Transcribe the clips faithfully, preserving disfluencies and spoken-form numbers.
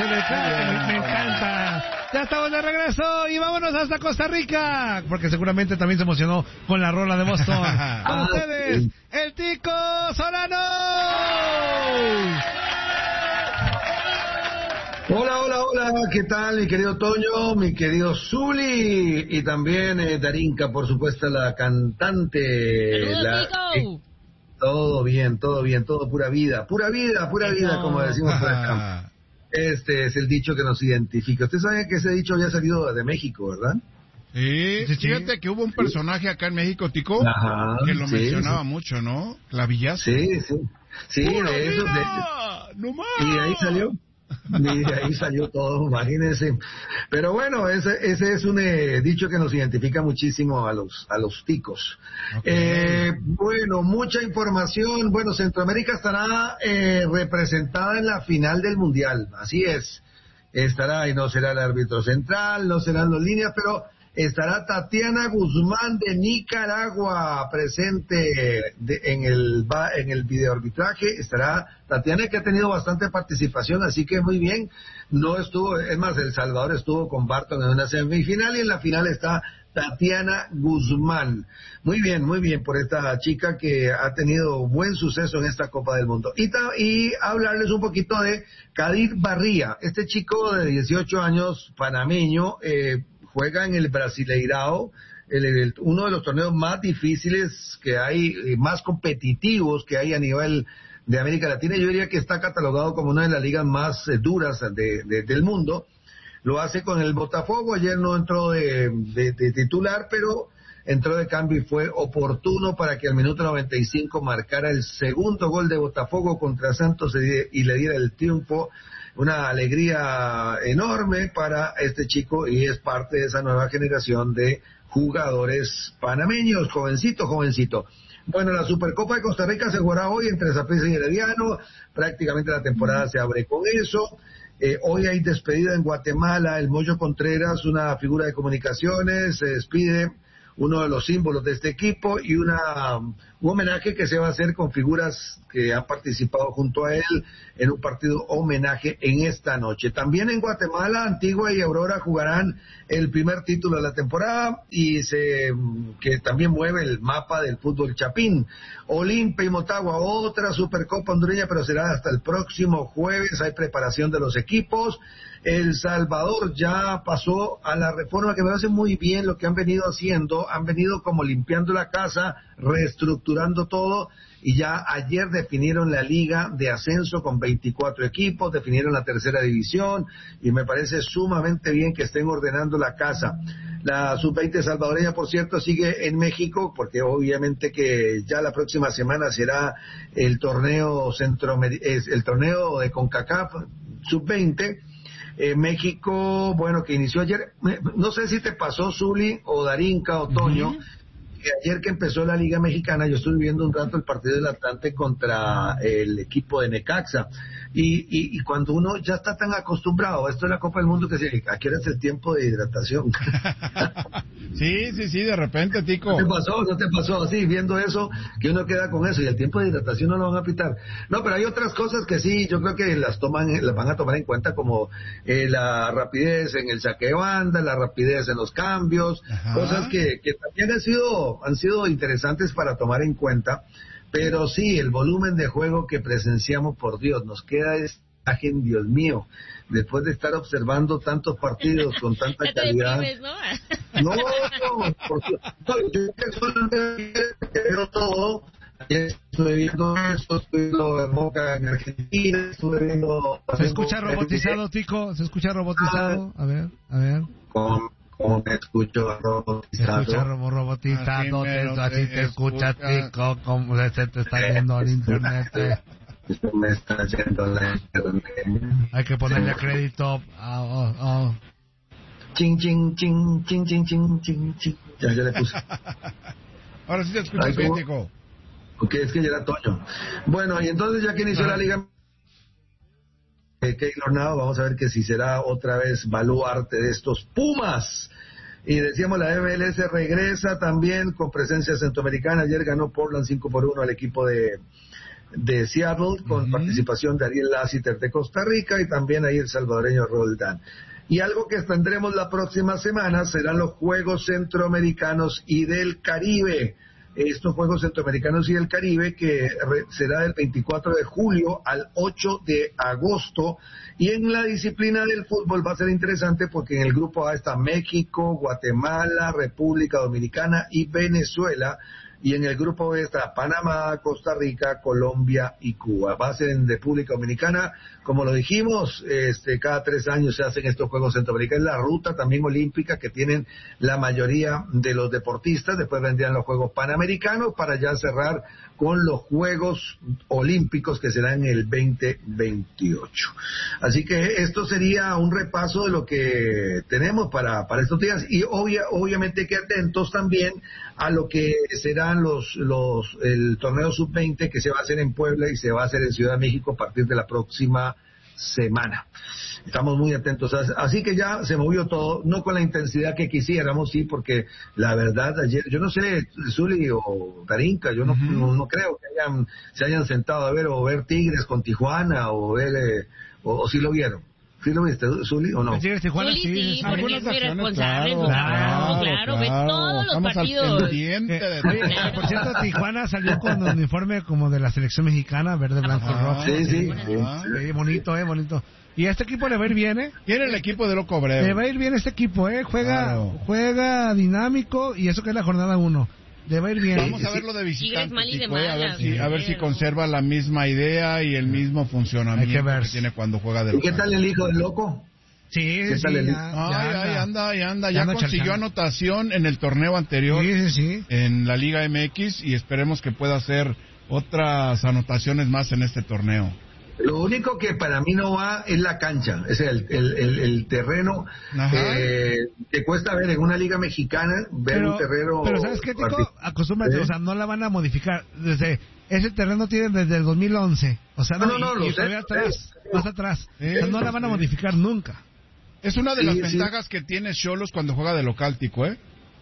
Ándale, claro, me, me encanta. Ya estamos de regreso y vámonos hasta Costa Rica, porque seguramente también se emocionó con la rola de Boston. Con ustedes, el Tico Solano. Hola, hola, hola, ¿qué tal mi querido Toño, mi querido Zuli y también eh, Darinka, por supuesto, la cantante. ¡Saludos, la, Tico! eh, todo bien, todo bien, todo pura vida, pura vida, pura vida, Eso. como decimos por acá. Este es el dicho que nos identifica. Usted sabe que ese dicho había salido de México, ¿verdad? Sí, Sí, sí. fíjate que hubo un personaje acá en México, Tico, Ajá, que lo sí, mencionaba sí. mucho, ¿no? Clavillazo. Sí, sí, sí, ¡Pura de eso, de, vida! ¡No más! y de ahí salió. Y de ahí salió todo, imagínense. Pero bueno, ese, ese es un eh, dicho que nos identifica muchísimo a los a los ticos. Okay. Eh, bueno, mucha información. Bueno, Centroamérica estará eh, representada en la final del Mundial, así es. Estará, y no será el árbitro central, no serán los líneas, pero estará Tatiana Guzmán de Nicaragua presente de, en el va- en el videoarbitraje. Estará Tatiana, que ha tenido bastante participación, así que muy bien. No estuvo, es más, El Salvador estuvo con Barton en una semifinal y en la final está Tatiana Guzmán. Muy bien, muy bien por esta chica que ha tenido buen suceso en esta Copa del Mundo. Y, ta- y hablarles un poquito de Kadir Barría, este chico de dieciocho años, panameño, eh, juega en el Brasileirao, el, el, uno de los torneos más difíciles que hay, eh, más competitivos que hay a nivel de América Latina. Yo diría que está catalogado como una de las ligas más eh, duras de, de, del mundo. Lo hace con el Botafogo. Ayer no entró de, de, de titular, pero entró de cambio y fue oportuno para que al minuto noventa y cinco marcara el segundo gol de Botafogo contra Santos y le diera el triunfo. Una alegría enorme para este chico y es parte de esa nueva generación de jugadores panameños, jovencito, jovencito. Bueno, la Supercopa de Costa Rica se jugará hoy entre Saprissa y Herediano, prácticamente la temporada se abre con eso. Eh, hoy hay despedida en Guatemala, el Moyo Contreras, una figura de comunicaciones, se despide uno de los símbolos de este equipo y una un homenaje que se va a hacer con figuras que han participado junto a él en un partido homenaje en esta noche. También en Guatemala, Antigua y Aurora jugarán el primer título de la temporada y se que también mueve el mapa del fútbol chapín. Olimpia y Motagua, otra Supercopa hondureña, pero será hasta el próximo jueves. Hay preparación de los equipos. El Salvador ya pasó a la reforma, que me parece muy bien lo que han venido haciendo. Han venido como limpiando la casa, reestructurando todo, y ya ayer definieron la liga de ascenso con veinticuatro equipos, definieron la tercera división, y me parece sumamente bien que estén ordenando la casa. La sub veinte salvadoreña, por cierto, sigue en México, porque obviamente que ya la próxima semana será el torneo centroamer- el torneo de CONCACAF sub veinte. Eh, México, bueno, que inició ayer, no sé si te pasó, Zuli, o Darinka, o Toño, uh-huh. que ayer que empezó la Liga Mexicana, yo estuve viendo un rato el partido del Atlante contra el equipo de Necaxa, y, y, y cuando uno ya está tan acostumbrado a esto de la Copa del Mundo, que se, aquí era el tiempo de hidratación. Sí, sí, sí, de repente, Tico. ¿No te pasó? ¿No te pasó así, viendo eso, que uno queda con eso, y el tiempo de hidratación no lo van a pitar? No, pero hay otras cosas que sí, yo creo que las toman, las van a tomar en cuenta, como eh, la rapidez en el saque de banda, la rapidez en los cambios, Ajá. cosas que, que también han sido, han sido interesantes para tomar en cuenta. Pero sí, el volumen de juego que presenciamos, por Dios, nos queda esta imagen, Dios mío, después de estar observando tantos partidos con tanta calidad. Deprimes, ¿no? No, no, porque, no, yo veo todo. Estuve viendo eso, estuve viendo en Boca en Argentina, estuve viendo... ¿Se escucha robotizado, Tico? ¿Se escucha robotizado? A ver, a ver. Con... Como me escucho robotizado. Se escucha robo robotizado, así, te, así te escucha, Tico, como se te está yendo al internet. Esto me está yendo la internet. Hay que ponerle crédito. Oh, oh, oh. Ching, ching, ching, ching, ching, ching, ching, ching. Ya, ya le puse. Ahora sí te escuchas bien, Tico. Ok, es que ya era Toño. Bueno, y entonces ya que inició ah. la Liga... Eh, Keylor Nava, vamos a ver que si será otra vez baluarte de estos Pumas. Y decíamos, la M L S regresa también con presencia centroamericana. Ayer ganó Portland cinco por uno al equipo de de Seattle, con uh-huh. participación de Ariel Lassiter de Costa Rica y también ahí el salvadoreño Roldán. Y algo que tendremos la próxima semana serán los Juegos Centroamericanos y del Caribe. Estos Juegos Centroamericanos y del Caribe que re, será del veinticuatro de julio al ocho de agosto. Y en la disciplina del fútbol va a ser interesante porque en el grupo A está México, Guatemala, República Dominicana y Venezuela. Y en el grupo B está Panamá, Costa Rica, Colombia y Cuba. Va a ser en República Dominicana, como lo dijimos, este, cada tres años se hacen estos Juegos Centroamericanos. La ruta también olímpica que tienen la mayoría de los deportistas. Después vendrían los Juegos Panamericanos para ya cerrar con los Juegos Olímpicos que serán en el veinte veintiocho. Así que esto sería un repaso de lo que tenemos para, para estos días. Y obvia, obviamente que atentos también a lo que serán los, los, el torneo sub veinte que se va a hacer en Puebla y se va a hacer en Ciudad de México a partir de la próxima semana. Estamos muy atentos. Así que ya se movió todo, no con la intensidad que quisiéramos, sí, porque la verdad ayer, yo no sé, Zuli o Tarinca, yo no, uh-huh. no, no creo que hayan, se hayan sentado a ver o ver Tigres con Tijuana o ver, eh, o, o si lo vieron. ¿Sí lo viste, Zuli, o no? Tigres, Tijuana, Zuli, sí, sí, porque es muy responsable, claro, claro, claro, ve todos los Estamos partidos. Al pendiente de... Oye, claro. Por cierto, Tijuana salió con un uniforme como de la selección mexicana, verde, blanco y rojo. Sí, sí. Sí, sí, bonito, eh, bonito. Y a este equipo le va a ir bien, ¿eh? Tiene el equipo de Loco Abreu. Le va a ir bien este equipo, ¿eh? Juega, claro. juega dinámico y eso que es la jornada uno. Le va a ir bien. Vamos a ver lo de visitante, mal y de Tico, eh, a ver si, malas, a ver si conserva la misma idea y el mismo funcionamiento Hay que ver. que tiene cuando juega de ¿Y local. qué tal el hijo del loco? Sí, ¿Qué sí, tal el- ya, Ay, ya ay, anda. anda, ya anda, Ya ya anda consiguió charchando. anotación en el torneo anterior Sí, sí, sí. en la Liga M X y esperemos que pueda hacer otras anotaciones más en este torneo. Lo único que para mí no va es la cancha, es el, el, el, el terreno eh, que cuesta ver en una liga mexicana, ver Pero, un terreno... pero ¿sabes qué, Tico? Acostúmbrate, ¿Eh? o sea, no la van a modificar. Desde ese terreno tienen desde el dos mil once. O sea, no, No, no, no, y, lo y sé, todavía atrás, sí. más atrás. Sí, o sea, no la van a sí. modificar nunca. Es una de Sí, las sí. ventajas que tiene Xolos cuando juega de local, Tico, ¿eh?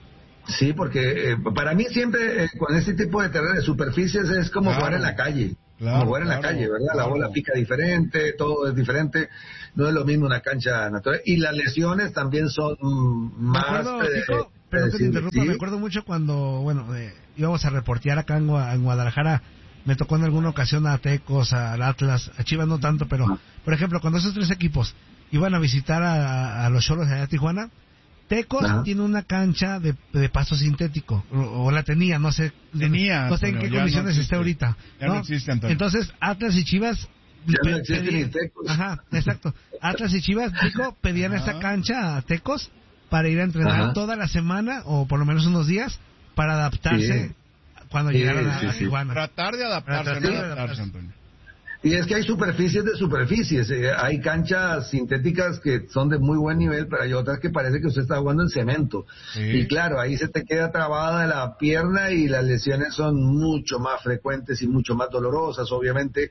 Sí, porque eh, para mí siempre eh, con este tipo de terreno de superficies es como Claro. jugar en la calle. Claro, como jugar en la claro, calle, ¿verdad? La claro. bola pica diferente, todo es diferente. No es lo mismo una cancha natural. Y las lesiones también son mm, Me más... acuerdo, eh, Tico, perdón que te predecibles. interrumpa, ¿Sí? me acuerdo mucho cuando, bueno, eh, íbamos a reportear acá en, Gua- en Guadalajara. Me tocó en alguna ocasión a Tecos, al Atlas, a Chivas no tanto, pero, por ejemplo, cuando esos tres equipos iban a visitar a, a los Xolos allá a Tijuana, Tecos Ajá. tiene una cancha de, de pasto sintético, o, o la tenía, no sé, Tenía, no sé en Antonio, qué ya condiciones no esté existe. ahorita. Ya no existe, Antonio. Entonces, Atlas y Chivas... Ya no pe- existe pedí- ni Tecos. Ajá, exacto. Atlas y Chivas, Tico, pedían Ajá. esa cancha a Tecos para ir a entrenar Ajá. toda la semana, o por lo menos unos días, para adaptarse Sí. cuando Sí, llegaran a, sí, a sí. Tijuana. Tratar de adaptarse, Tratar no de adaptarse, adaptarse. Antonio. Y es que hay superficies de superficies, eh, hay canchas sintéticas que son de muy buen nivel, pero hay otras que parece que usted está jugando en cemento. Sí. Y claro, ahí se te queda trabada la pierna y las lesiones son mucho más frecuentes y mucho más dolorosas, obviamente,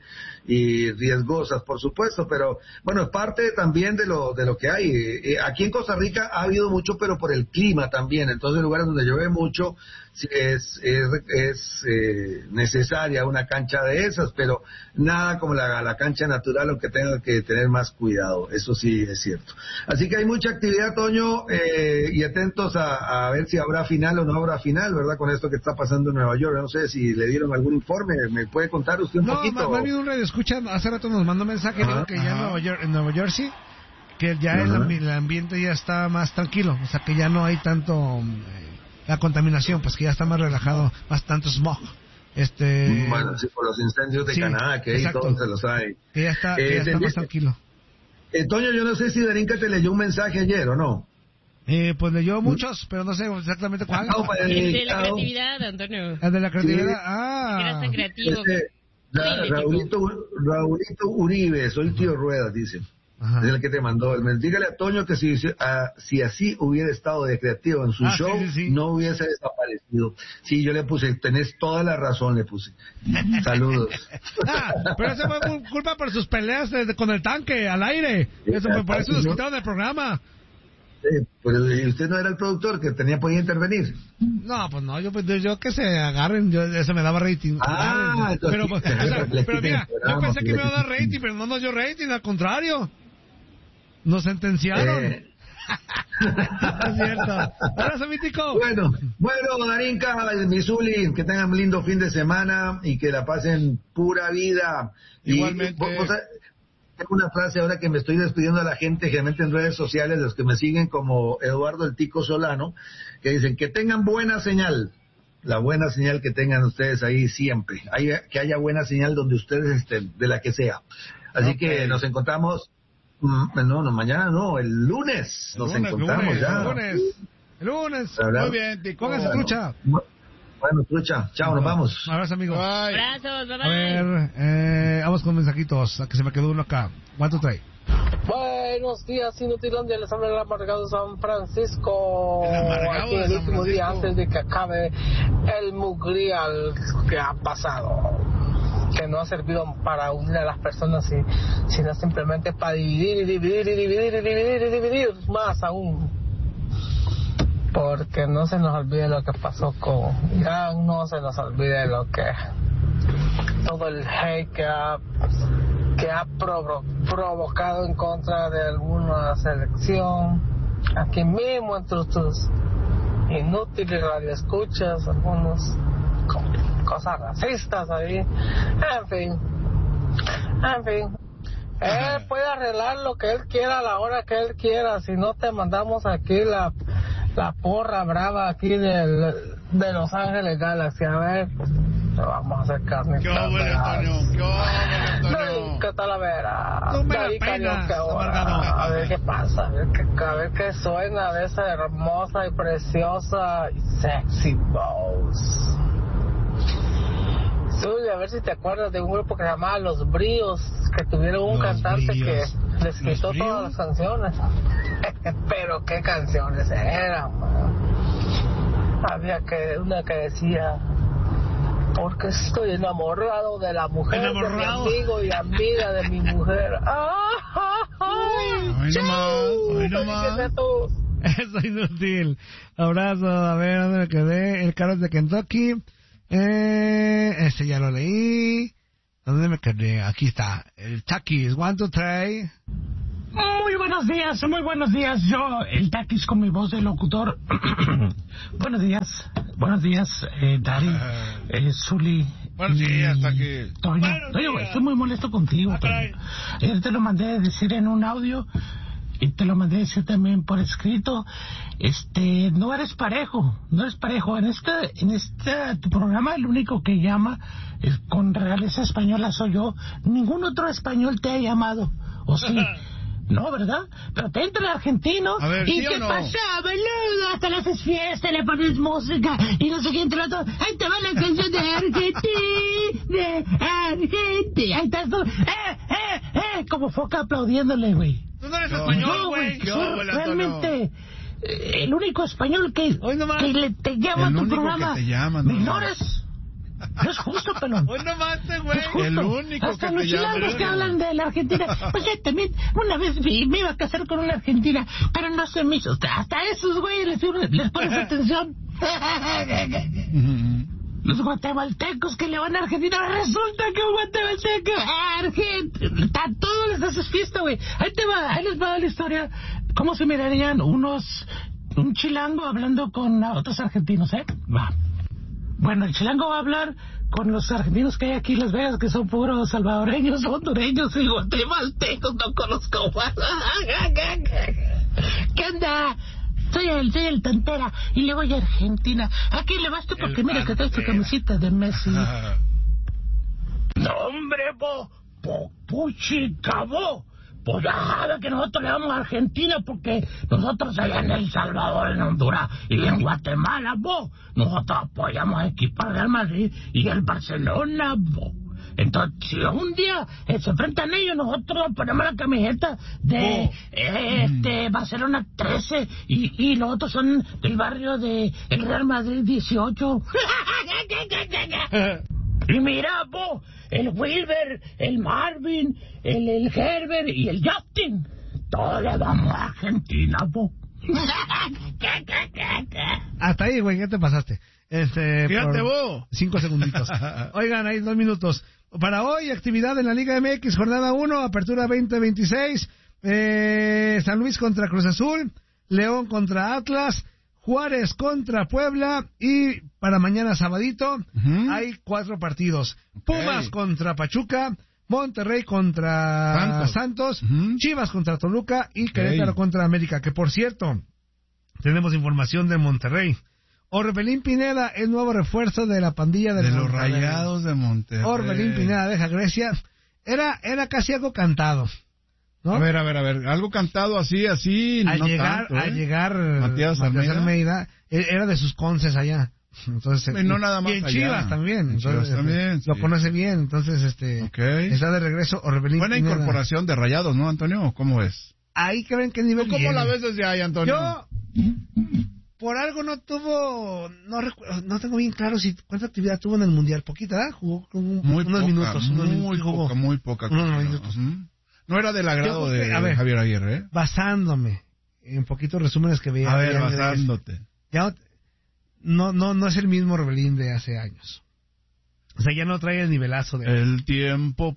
y riesgosas, por supuesto, pero bueno, es parte también de lo de lo que hay. Eh, aquí en Costa Rica ha habido mucho, pero por el clima también, entonces en lugares donde llueve mucho, sí es, es, es eh, necesaria una cancha de esas, pero nada como la, la cancha natural, aunque tenga que tener más cuidado, eso sí es cierto. Así que hay mucha actividad, Toño, eh, y atentos a, a ver si habrá final o no habrá final, ¿verdad? Con esto que está pasando en Nueva York, no sé si le dieron algún informe, ¿me puede contar usted un No, poquito? más, más bien un radio escucha, hace rato nos mandó un mensaje, Ajá, dijo que ya en ajá. Nueva York, en Nueva Jersey, que ya el, Ajá. ambi- el ambiente ya está más tranquilo, o sea que ya no hay tanto eh, la contaminación, pues que ya está más relajado, más tanto smog. Este, Bueno, sí, por los incendios de sí, Canadá, que ahí exacto. todos se los hay. que ya está, que Eh, ya está de- más tranquilo. Eh, Toño, yo no sé si Darinka te leyó un mensaje ayer o no. Eh, pues leyó muchos, pero no sé exactamente cuál. No, pues, El de la dedicado. creatividad, Antonio. El de la creatividad. Sí. Ah. Eras tan creativo. Este, Ra- Dile, Raulito, Raulito Uribe, soy tío Rueda, dice. Ajá. Es el que te mandó el mensaje. Dígale a Toño que si, ah, si así hubiera estado de creativo en su Ah, sí, show, sí, sí. no hubiese desaparecido. Sí, yo le puse, tenés toda la razón, le puse. Saludos. Ah, pero eso fue por- culpa por sus peleas de- de- con el tanque al aire. Eso fue por eso nos quitaron del programa. Eh, pues, ¿y usted no era el productor que tenía podía intervenir? No, pues no, yo pues yo que se agarren, yo eso me daba rating. Ah, Agarren. entonces, pero, pues, o sea, le pero quiten mira, el programa, yo pensé que le me iba a dar quiten. rating, pero no nos dio rating, al contrario. Nos sentenciaron. Eh, Es cierto. Abrazo, mítico. Bueno, bueno, Darinka, Misuli, que tengan un lindo fin de semana y que la pasen pura vida. Igualmente. Y, vos- vos sabés, tengo una frase ahora que me estoy despidiendo a la gente, generalmente en redes sociales, los que me siguen como Eduardo el Tico Solano, que dicen que tengan buena señal. La buena señal que tengan ustedes ahí siempre. Hay, que haya buena señal donde ustedes estén, de la que sea. Así Ok. que nos encontramos, mm, no, no, mañana no, el lunes El nos lunes, encontramos Lunes, ya. lunes. Lunes. ¿Verdad? Muy bien, Tico. Póngase trucha. Bueno, trucha, chao, nos vamos. Abrazo, amigo. Bye. Abrazos, bye A bye. ver, eh, vamos con mensajitos, a que se me quedó uno acá. One, two, three. Buenos días, Inutilandia, les habla el amargado de San Francisco. El amargado Aquí de el San último día Francisco. antes de que acabe el mugrial que ha pasado, que no ha servido para unir a las personas, y- sino simplemente para dividir y dividir y dividir y dividir y dividir más aún. Porque no se nos olvide lo que pasó con Irán, no se nos olvide lo que todo el hate que ha que ha provo- provocado en contra de alguna selección, aquí mismo entre tus inútiles radioescuchas, algunos co- cosas racistas ahí, en fin, en fin. Él puede arreglar lo que él quiera a la hora que él quiera, si no te mandamos aquí la, la porra brava aquí del, de Los Ángeles Galaxy, a ver, te vamos a hacer carne. ¿Qué óvole, Antonio? ¿Qué óvole, Antonio? ¿Qué tal la vera? No me De la ahí penas, Carioca ahora. amargado. A ver qué pasa, a ver qué, a ver qué suena de esa hermosa y preciosa y sexy voz. Zulia, a ver si te acuerdas de un grupo que se llamaba Los Bríos, que tuvieron un Los cantante Bríos. que les ¿Los quitó Bríos? todas las canciones. Pero qué canciones eran, man. Había que una que decía: porque estoy enamorado de la mujer Enamorado. de mi amigo y amiga de mi mujer. ¡Ay! Hoy nomás, hoy nomás. Felices todos. Eso inútil. Abrazo, a ver, ¿dónde me quedé? El Carlos de Kentucky. Eh, este ya lo leí. ¿Dónde me quedé? Aquí está. El Takis, one, two, three. Muy buenos días, muy buenos días. Yo, el Taquis con mi voz de locutor. Buenos días, buenos días, eh, Dari, eh, Zuli. Buenos y días, Taquis. Toño. Buenos Toño, días. estoy muy molesto contigo, Ah, caray. Toño. Ayer te lo mandé a decir en un audio y te lo mandé a decir también por escrito. Este, no eres parejo, no eres parejo. En este, en este tu programa el único que llama es con realeza española soy yo. Ningún otro español te ha llamado, ¿o sí? No, ¿verdad? Pero te entra el argentino. A ver, ¿y ¿sí qué o no? pasa, boludo? Hasta le haces fiesta, le pones música y no sé quién te lo todo. Ahí te va la canción de Argentina, de Argentina. Ahí estás tú, eh, eh, eh, como foca aplaudiéndole, güey. Tú no eres No, español, No, güey. güey, ¿Qué soy óvole, Antonio? realmente eh, el único español que, Hoy nomás. que le, te llama a El tu único programa. que te llama, ¿Me no. ignores? No es justo, pelón. Hoy nomás, este, No güey. es justo. El único Hasta que los te llama, chilangos el que único. hablan de la Argentina. Pues ya también, una vez vi- me iba a casar con una argentina, pero no se me hizo. Hasta esos güeyes les, les pones atención. Los guatemaltecos que le van a Argentina, resulta que un guatemalteco Argentina, a todos les haces fiesta, güey. Ahí te va, ahí les va la historia. ¿Cómo se mirarían unos, un chilango hablando con otros argentinos, eh? Va. Bueno, el chilango va a hablar con los argentinos que hay aquí en Las Vegas, que son puros salvadoreños, hondureños y guatemaltecos, no conozco más. ¿Qué onda? Soy el, soy el Tantera y le voy a Argentina. Aquí le vas tú porque El mira que traes tu Pantera. camiseta de Messi. No, hombre, po, po, puchica, bo. Pues ya sabe que nosotros le vamos a Argentina porque nosotros allá en El Salvador, en Honduras y en Guatemala, bo, nosotros apoyamos a equipos del Real Madrid y el Barcelona, bo. Entonces, si un día eh, se enfrentan ellos, nosotros ponemos la camiseta de Oh. eh, este Barcelona trece y, y los otros son del barrio de el Real Madrid dieciocho. Y mira, po, el Wilber, el Marvin, el, el Herbert y el Justin. Todos le vamos a Argentina, po. Hasta ahí, güey, ¿qué te pasaste? Este, Fíjate por vos. Cinco segunditos. Oigan, hay dos minutos. Para hoy, actividad en la Liga M X, jornada uno, apertura veinte veintiséis. Eh, San Luis contra Cruz Azul, León contra Atlas, Juárez contra Puebla, y para mañana sabadito uh-huh. hay cuatro partidos. Okay. Pumas contra Pachuca, Monterrey contra Santos, Santos uh-huh. Chivas contra Toluca y okay. Querétaro contra América. Que por cierto, tenemos información de Monterrey. Orbelín Pineda es nuevo refuerzo de la pandilla de, de los Rayados de Monterrey. Orbelín Pineda deja Grecia. Era, era casi algo cantado, ¿no? A ver, a ver, a ver, algo cantado así, así, al no llegar, tanto, ¿eh? Al llegar Matías, Matías Almeida. Almeida, era de sus conces allá. Entonces, y no nada más y en allá. Chivas también. En entonces, Chivas también, lo sí. conoce bien, entonces este okay. está de regreso Orbelín Buena Pineda. Incorporación de Rayados, ¿no, Antonio? ¿Cómo es? Ahí que ven qué nivel ¿Cómo viene. la ves desde ahí, Antonio? Yo, por algo no tuvo, no recuerdo, no tengo bien claro si cuánta actividad tuvo en el Mundial. Poquita, ¿verdad? Jugó con un, muy unos poca, minutos. Muy unos, poca, jugó. muy poca. Unos minutos. Uh-huh. No era del agrado Yo, de, a ver, de Javier Aguirre, ¿eh? Basándome en poquitos resúmenes que veía. A ver, basándote. Ya no, no, no es el mismo Orbelín de hace años. O sea, ya no trae el nivelazo de... El tiempo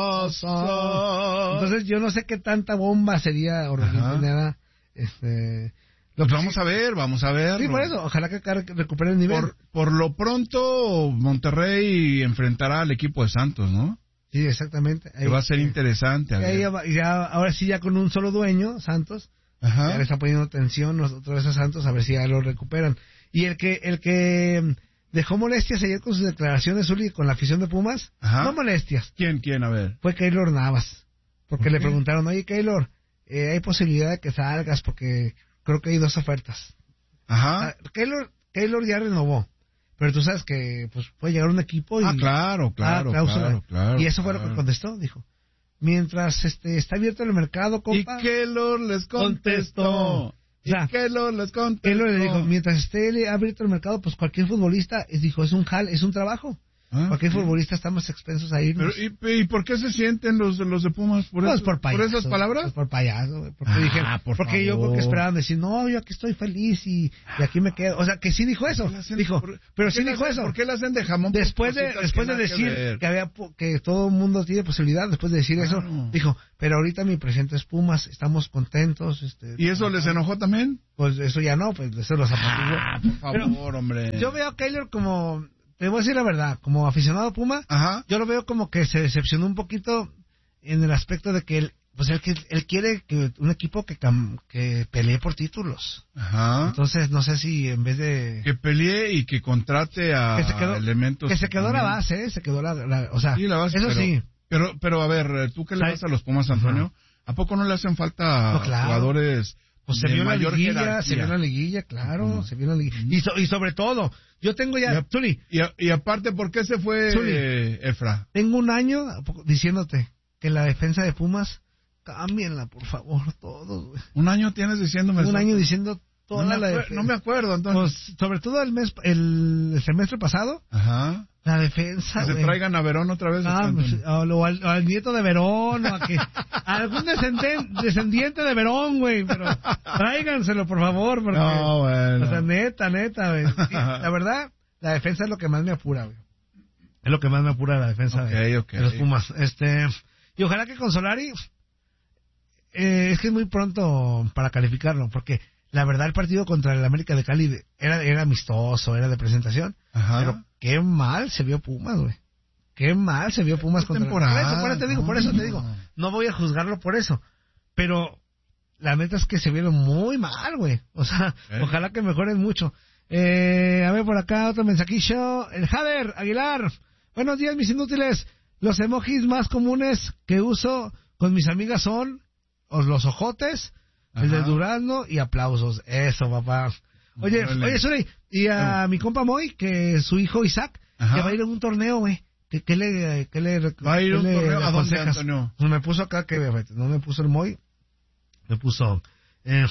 pasa. Entonces yo no sé qué tanta bomba sería Orbelín Pineda. Este... Lo pues vamos sí. a ver, vamos a ver. Sí, por eso, ojalá que recupere el nivel. Por, por lo pronto, Monterrey enfrentará al equipo de Santos, ¿no? Sí, exactamente. Ahí, que va a ser eh, interesante. A ahí ya, ya, ahora sí, ya con un solo dueño, Santos, Ajá. ya le está poniendo tensión otra vez a Santos, a ver si ya lo recuperan. Y el que el que dejó molestias ayer con sus declaraciones, Uli, con la afición de Pumas, Ajá. no molestias. ¿Quién, quién? A ver. Fue Keylor Navas. Porque okay. le preguntaron, oye, Keylor, eh, hay posibilidad de que salgas porque... Creo que hay dos ofertas. Ajá. Uh, Keylor, Keylor ya renovó. Pero tú sabes que pues puede llegar un equipo y... Ah, claro, claro, ah, claro, claro. Y eso claro. fue lo que contestó, dijo. Mientras este está abierto el mercado, compa... Y Keylor les contestó. contestó. Y o sea, Keylor les contestó. Keylor le dijo, mientras esté abierto el mercado, pues cualquier futbolista, dijo, es un jal, es un trabajo. ¿Ah? Cualquier sí. futbolista estamos expensos a irnos. Pero, ¿y, ¿Y por qué se sienten los, los de Pumas? ¿Por, pues eso, por, payaso, ¿Por esas palabras? Pues por payaso. Porque, ah, dije, por porque yo creo que esperaban decir, no, yo aquí estoy feliz y, y aquí me quedo. O sea, que sí dijo eso. Dijo, por, pero ¿por sí dijo hacen, eso. ¿Por qué le hacen de jamón? Después de, después de decir que, que había que todo el mundo tiene posibilidad, después de decir claro. eso, dijo, pero ahorita mi presente es Pumas, estamos contentos. Este, ¿Y eso les enojó también? Pues eso ya no, pues eso los apaciguó. Ah, por favor, pero, hombre. Yo veo a Keylor como... Te voy a decir la verdad, como aficionado a Puma, Ajá. yo lo veo como que se decepcionó un poquito en el aspecto de que él, pues él, él quiere que un equipo que, que pelee por títulos. Ajá. Entonces, no sé si en vez de... Que pelee y que contrate a que se quedó, elementos... Que se quedó también. La base, ¿eh? Se quedó la... la o sea, sí, la base, eso pero, sí. Pero, pero a ver, ¿tú qué le vas a los Pumas, Antonio? Uh-huh. ¿A poco no le hacen falta no, claro. jugadores... Pues se vio la liguilla, se vio la liguilla, claro, uh-huh. se vio la liguilla. Y, so, y sobre todo, yo tengo ya... Y, a, Zuli, y, a, y aparte, ¿por qué se fue Zuli, eh, Efra? Tengo un año diciéndote que la defensa de Pumas, cámbienla, por favor, todos. Güey. ¿Un año tienes diciéndome Un eso? año diciendo toda no la defensa. No me acuerdo, Antonio. Pues, sobre todo el mes, el, el semestre pasado. Ajá. La defensa, Que güey. se traigan a Verón otra vez. Ah, pues, o, o, al, o al nieto de Verón, o a, que, a algún descendiente, descendiente de Verón, güey, pero tráiganselo, por favor, porque, no, bueno. O sea, neta, neta, güey. La verdad, la defensa es lo que más me apura, güey. Es lo que más me apura la defensa okay, de, okay. de los Pumas. Este, y ojalá que con Solari, eh, es que es muy pronto para calificarlo, porque la verdad el partido contra el América de Cali era, era amistoso, era de presentación, Ajá. pero qué mal se vio Pumas, güey. Qué mal se vio Pumas contra temporada. Por eso, por eso te digo, por eso te digo. No voy a juzgarlo por eso. Pero la neta es que se vieron muy mal, güey. O sea, ¿Eh? ojalá que mejoren mucho. Eh, a ver por acá otro mensajillo. El Jader Aguilar. Buenos días, mis inútiles. Los emojis más comunes que uso con mis amigas son los ojotes, Ajá. el del durazno y aplausos. Eso, papá. Oye, vale. oye, Suri, y a no. mi compa Moy, que su hijo Isaac, Ajá. que va a ir a un torneo, güey. ¿Qué, qué le, qué le, va a ir a un torneo? ¿A dónde, Antonio? Pues me puso acá, que no me puso el Moy, me puso, eh,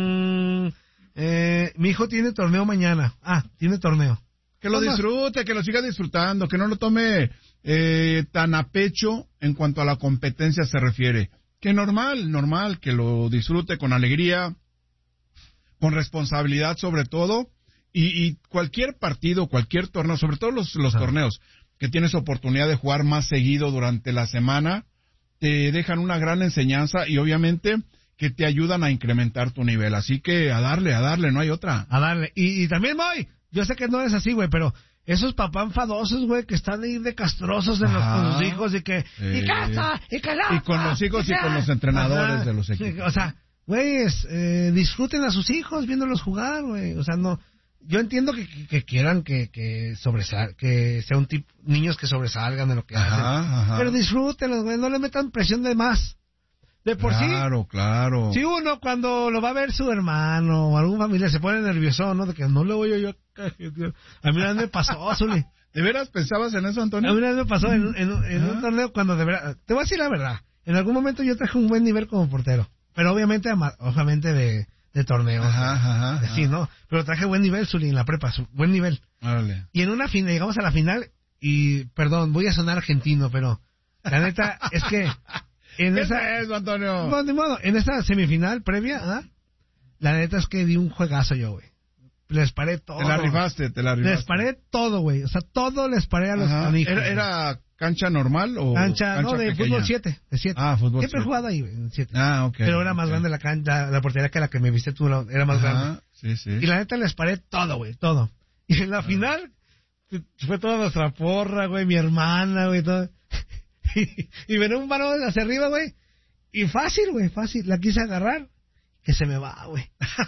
eh, mi hijo tiene torneo mañana. Ah, tiene torneo. Que lo disfrute, que lo siga disfrutando, que no lo tome eh, tan a pecho en cuanto a la competencia se refiere. Que normal, normal, que lo disfrute con alegría. con responsabilidad sobre todo, y, y cualquier partido, cualquier torneo, sobre todo los, los torneos, que tienes oportunidad de jugar más seguido durante la semana, te dejan una gran enseñanza y obviamente que te ayudan a incrementar tu nivel. Así que a darle, a darle, no hay otra. A darle. Y, y también voy, yo sé que no es así, güey, pero esos papás enfadosos, güey, que están ahí de castrosos en los, con los hijos y que... Eh, y casa, y que y con los hijos y con los entrenadores Ajá. de los equipos. Sí, o sea, güeyes, eh, disfruten a sus hijos viéndolos jugar, güey. O sea, no... Yo entiendo que, que, que quieran que que sobresal, que sea un tipo niños que sobresalgan de lo que Ajá, hacen, ajá. pero disfrútenlos, güey, no le metan presión de más. De por sí, Claro, claro. si uno cuando lo va a ver su hermano o algún familiar se pone nervioso, ¿no? De que no le voy a yo a A mí una vez me pasó, Zuli. ¿De veras pensabas en eso, Antonio? A mí una vez me pasó en, un- en, un- en un torneo cuando de verdad, te voy a decir la verdad, en algún momento yo traje un buen nivel como portero, pero obviamente, ama- obviamente de, de torneo. Ajá, ajá, ajá. Sí, ¿no? Pero traje buen nivel, Zuli, en la prepa, su- buen nivel. Órale. Y en una final, llegamos a la final y, perdón, voy a sonar argentino, pero la neta es que en ¿Qué esa... es eso, Antonio? No, ni modo, en esa semifinal previa, ¿ah? La neta es que di un juegazo yo, güey. Les paré todo. Te la rifaste, te la rifaste. Les paré todo, güey. O sea, todo les paré a los Ajá. canijos. ¿Era, güey. ¿Era cancha normal o Cancha, no, de pequeña? fútbol siete, de siete. Ah, fútbol Siempre he siete. jugado ahí, güey, en siete. Ah, ok. Pero era más ok. grande la cancha, la portería que la que me viste tú, la- era más Ajá, grande. sí, sí. Y la neta les paré todo, güey, todo. Y en la final, fue toda nuestra porra, güey, mi hermana, güey, todo. Y, y venía un varón hacia arriba, güey. Y fácil, güey, fácil. La quise agarrar. Que se me va, güey.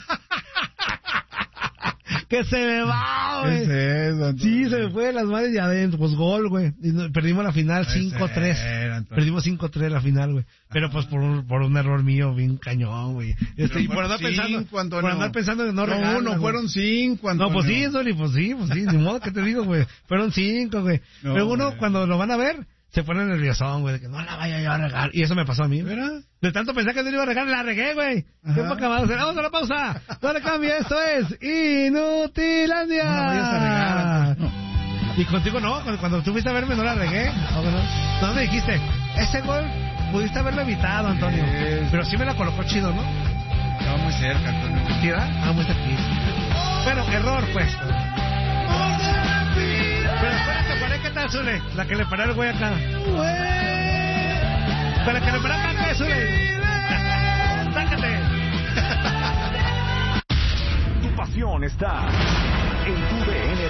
Que se me va, ¿Qué güey. es eso, Antonio? Sí, se me fue de las manos y adentro. Pues gol, güey. Y no- perdimos la final Puede cinco tres. ser, Antonio. Perdimos cinco tres la final, güey. Pero pues por un, por un error mío, bien cañón, güey. Este, y por andar Fueron pensando, cinco, Antonio. por andar pensando en no No, regarla, uno, güey. fueron cinco, Antonio. No, pues sí, Zoli, pues sí, pues sí, ni modo que te digo, güey. Fueron cinco, güey. No, Pero uno, güey. cuando lo van a ver, se pone nerviosón, güey, de que no la vaya yo a regar. Y eso me pasó a mí. ¿Verdad? De tanto pensar que no le iba a regar, la regué, güey. Ajá. Tiempo acabado. Vamos a la pausa. No le cambie, esto es Inutilandia. No la vayas a regar, Antonio. Y contigo no, cuando, cuando tú fuiste a verme no la regué. ¿O no? No me dijiste, ese gol pudiste haberlo evitado, Antonio. Sí. Pero sí me la colocó chido, ¿no? Estaba muy cerca, Antonio. ¿Sí, verdad? Ah, muy cerquita. Bueno, error, pues. Pero espérate, ¿para qué tal, Zule? La que le paró el güey acá. Para que le paró acá, ¿qué, Zule? Sácate. Tu pasión está en tu D N